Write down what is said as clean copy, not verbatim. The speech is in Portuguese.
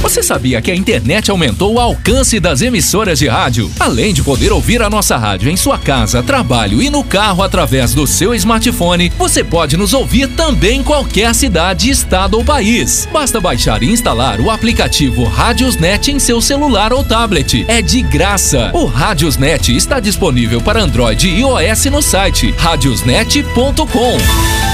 Você sabia que a internet aumentou o alcance das emissoras de rádio? Além de poder ouvir a nossa rádio em sua casa, trabalho e no carro através do seu smartphone, você pode nos ouvir também em qualquer cidade, estado ou país. Basta baixar e instalar o aplicativo Radiosnet em seu celular ou tablet. É de graça. O Radiosnet está disponível para Android e iOS no site radiosnet.com.